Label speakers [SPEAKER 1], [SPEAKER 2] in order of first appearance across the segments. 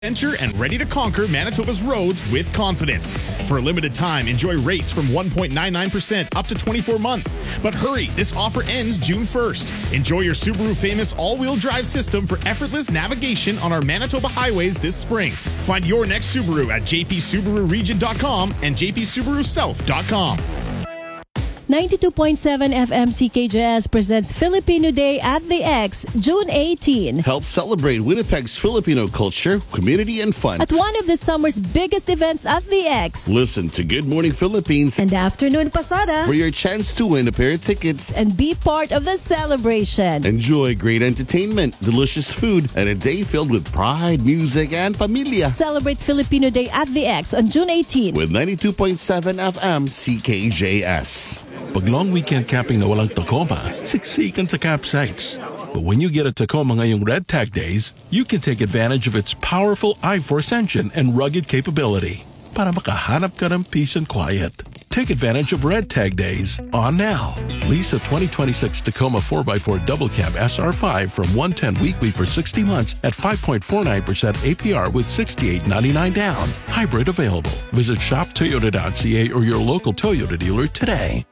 [SPEAKER 1] Adventure and ready to conquer Manitoba's roads with confidence. For a limited time, enjoy rates from 1.99% up to 24 months. But hurry, this offer ends June 1st. Enjoy your Subaru famous all-wheel drive system for effortless navigation on our Manitoba highways this spring. Find your next Subaru at jpsubaruregion.com and jpsubarusouth.com.
[SPEAKER 2] 92.7 FM CKJS presents Filipino Day at the X, June 18.
[SPEAKER 3] Help celebrate Winnipeg's Filipino culture, community, and fun.
[SPEAKER 2] At one of the summer's biggest events at the X.
[SPEAKER 3] Listen to Good Morning Philippines
[SPEAKER 2] and Afternoon Pasada
[SPEAKER 3] for your chance to win a pair of tickets
[SPEAKER 2] and be part of the celebration.
[SPEAKER 3] Enjoy great entertainment, delicious food, and a day filled with pride, music, and pamilya.
[SPEAKER 2] Celebrate Filipino Day at the X on June 18
[SPEAKER 3] with 92.7 FM CKJS.
[SPEAKER 4] Pag long weekend camping na walang Tacoma, siksikan sa campsites. But when you get a Tacoma ngayong Red Tag Days, you can take advantage of its powerful I-Force engine and rugged capability para makahanap ka ng peace and quiet. Take advantage of Red Tag Days on now. Lease a 2026 Tacoma 4x4 Double Cab SR5 from $110 weekly for 60 months at 5.49% APR with $68.99 down. Hybrid available. Visit shoptoyota.ca or your local Toyota dealer today.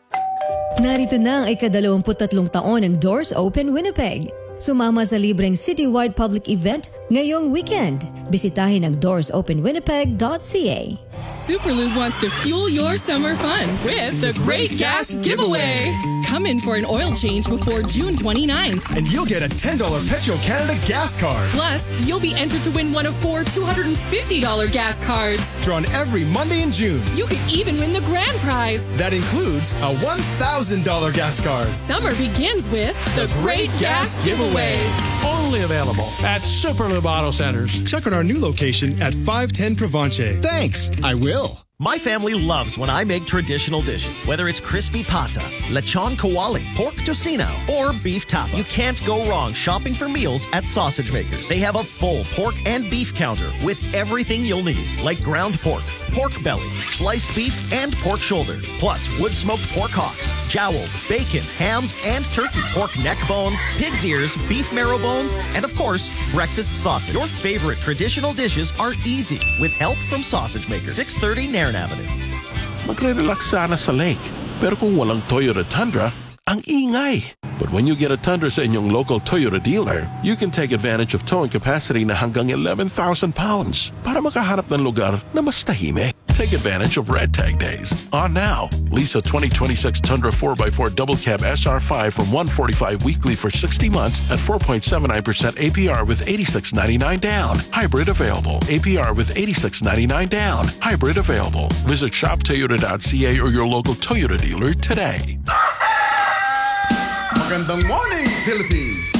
[SPEAKER 5] Narito na ang ika-23 taon ng Doors Open Winnipeg. Sumama sa libreng citywide public event ngayong weekend. Bisitahin ang doorsopenwinnipeg.ca.
[SPEAKER 6] Superlube wants to fuel your summer fun with the Great Gas Giveaway. Come in for an oil change before June 29th.
[SPEAKER 7] And you'll get a $10 Petro-Canada gas card.
[SPEAKER 6] Plus, you'll be entered to win one of 4 $250 gas cards.
[SPEAKER 7] Drawn every Monday in June.
[SPEAKER 6] You could even win the grand prize.
[SPEAKER 7] That includes a $1,000 gas card.
[SPEAKER 6] Summer begins with the Great Gas Giveaway.
[SPEAKER 8] Only available at Superlube Auto Centers.
[SPEAKER 7] Check out our new location at 510 Provenche.
[SPEAKER 9] Thanks,
[SPEAKER 7] I will.
[SPEAKER 9] My family loves when I make traditional dishes. Whether it's crispy pata, lechon kawali, pork tocino, or beef tapa. You can't go wrong shopping for meals at Sausage Makers. They have a full pork and beef counter with everything you'll need, like ground pork, pork belly, sliced beef, and pork shoulder. Plus wood-smoked pork hocks, jowls, bacon, hams, and turkey, pork neck bones, pig's ears, beef marrow bones, and of course, breakfast sausage. Your favorite traditional dishes are easy with help from Sausage Makers. 630 Nairn Avenue.
[SPEAKER 4] Magre-relax sana sa lake. Pero kung walang Toyota Tundra, ang ingay. But when you get a Tundra sa inyong local Toyota dealer, you can take advantage of towing capacity na hanggang 11,000 pounds para makahanap ng lugar na mas tahimik. Take advantage of Red Tag Days on now. Lease a 2026 Tundra 4x4 Double Cab SR5 from $145 weekly for 60 months at 4.79% APR with $86.99 down. Hybrid available. APR with $86.99 down. Hybrid available. Visit shoptoyota.ca or your local Toyota dealer today.
[SPEAKER 3] Magandang morning, Philippines!